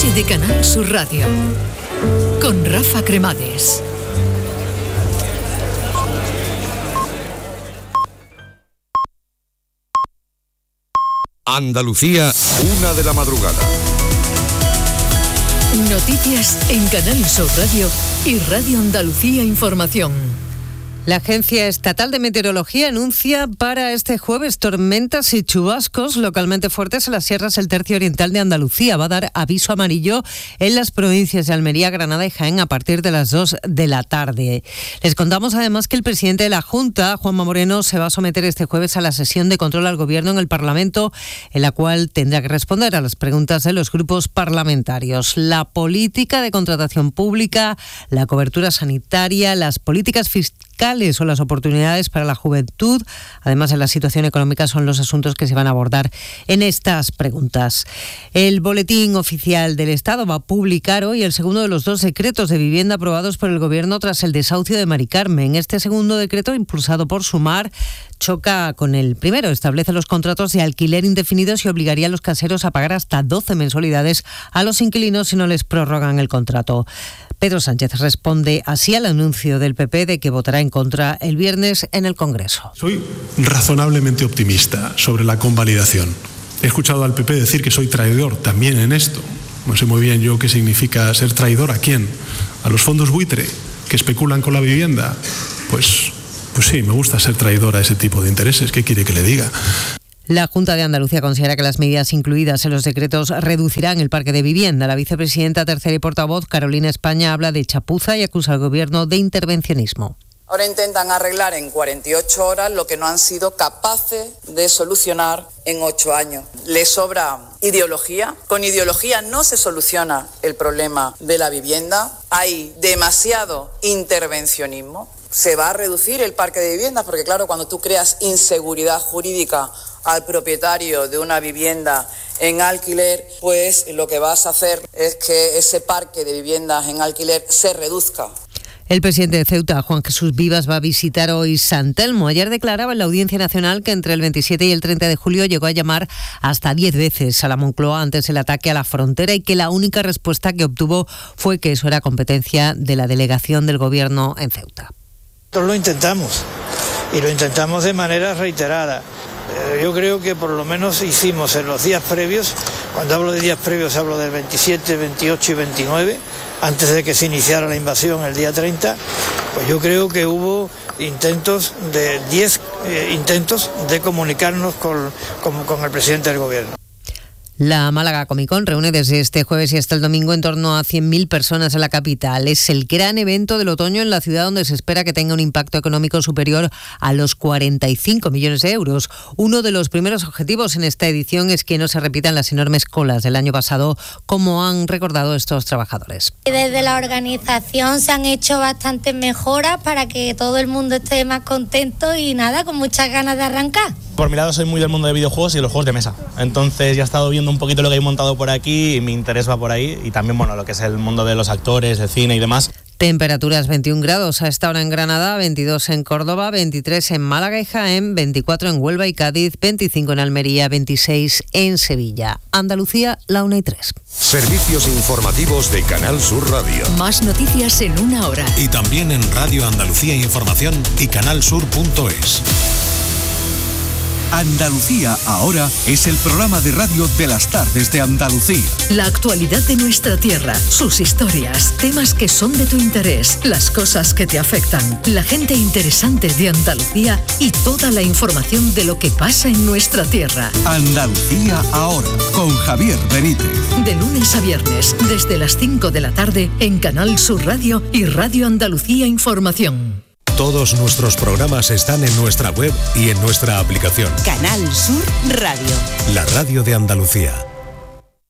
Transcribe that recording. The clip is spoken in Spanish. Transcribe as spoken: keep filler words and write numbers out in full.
noche de Canal Sur Radio con Rafa Cremades. Andalucía, una de la madrugada. Noticias en Canal Sur Radio y Radio Andalucía Información. La Agencia Estatal de Meteorología anuncia para este jueves tormentas y chubascos localmente fuertes en las sierras del tercio oriental de Andalucía. Va a dar aviso amarillo en las provincias de Almería, Granada y Jaén a partir de las dos de la tarde. Les contamos además que el presidente de la Junta, Juanma Moreno, se va a someter este jueves a la sesión de control al Gobierno en el Parlamento, en la cual tendrá que responder a las preguntas de los grupos parlamentarios. La política de contratación pública, la cobertura sanitaria, las políticas fiscales o las oportunidades para la juventud, además de la situación económica, son los asuntos que se van a abordar en estas preguntas. El Boletín Oficial del Estado va a publicar hoy el segundo de los dos decretos de vivienda aprobados por el Gobierno tras el desahucio de Mari Carmen. Este segundo decreto, impulsado por Sumar, choca con el primero. Establece los contratos de alquiler indefinidos y obligaría a los caseros a pagar hasta doce mensualidades a los inquilinos si no les prorrogan el contrato. Pedro Sánchez responde así al anuncio del P P de que votará en contra el viernes en el Congreso. Soy razonablemente optimista sobre la convalidación. He escuchado al P P decir que soy traidor también en esto. No sé muy bien yo qué significa ser traidor. ¿A quién? ¿A los fondos buitre que especulan con la vivienda? Pues, pues sí, me gusta ser traidor a ese tipo de intereses. ¿Qué quiere que le diga? La Junta de Andalucía considera que las medidas incluidas en los decretos reducirán el parque de vivienda. La vicepresidenta tercera y portavoz, Carolina España, habla de chapuza y acusa al Gobierno de intervencionismo. Ahora intentan arreglar en cuarenta y ocho horas lo que no han sido capaces de solucionar en ocho años. Les sobra ideología. Con ideología no se soluciona el problema de la vivienda. Hay demasiado intervencionismo. Se va a reducir el parque de viviendas porque, claro, cuando tú creas inseguridad jurídica al propietario de una vivienda en alquiler, pues lo que vas a hacer es que ese parque de viviendas en alquiler se reduzca. El presidente de Ceuta, Juan Jesús Vivas, va a visitar hoy San Telmo. Ayer declaraba en la Audiencia Nacional que entre el veintisiete y el treinta de julio llegó a llamar hasta diez veces a la Moncloa antes del ataque a la frontera y que la única respuesta que obtuvo fue que eso era competencia de la delegación del Gobierno en Ceuta. Nosotros lo intentamos y lo intentamos de manera reiterada. Yo creo que por lo menos hicimos en los días previos, cuando hablo de días previos hablo del veintisiete, veintiocho y veintinueve, antes de que se iniciara la invasión el día treinta, pues yo creo que hubo intentos de diez eh, intentos de comunicarnos con, con, con el presidente del Gobierno. La Málaga Comic Con reúne desde este jueves y hasta el domingo en torno a cien mil personas en la capital. Es el gran evento del otoño en la ciudad donde se espera que tenga un impacto económico superior a los cuarenta y cinco millones de euros. Uno de los primeros objetivos en esta edición es que no se repitan las enormes colas del año pasado, como han recordado estos trabajadores. Desde la organización se han hecho bastantes mejoras para que todo el mundo esté más contento y nada, con muchas ganas de arrancar. Por mi lado soy muy del mundo de videojuegos y de los juegos de mesa, entonces ya he estado viendo un poquito lo que hay montado por aquí y mi interés va por ahí, y también bueno lo que es el mundo de los actores, el cine y demás. Temperaturas veintiún grados a esta hora en Granada, veintidós en Córdoba, veintitrés en Málaga y Jaén, veinticuatro en Huelva y Cádiz, veinticinco en Almería, veintiséis en Sevilla. Andalucía, la una y tres. Servicios informativos de Canal Sur Radio. Más noticias en una hora. Y también en Radio Andalucía Información y canalsur punto es. Andalucía Ahora es el programa de radio de las tardes de Andalucía. La actualidad de nuestra tierra, sus historias, temas que son de tu interés, las cosas que te afectan, la gente interesante de Andalucía y toda la información de lo que pasa en nuestra tierra. Andalucía Ahora, con Javier Benítez. De lunes a viernes, desde las cinco de la tarde, en Canal Sur Radio y Radio Andalucía Información. Todos nuestros programas están en nuestra web y en nuestra aplicación. Canal Sur Radio. La radio de Andalucía.